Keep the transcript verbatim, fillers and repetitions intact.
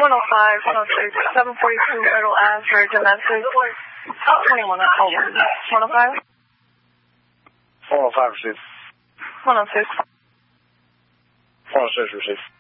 one oh five, one oh six, seven forty-two Myrtle Ave for domestic. twenty-one, that's all. one oh five? one oh five, receive. one oh six. one oh six, receive.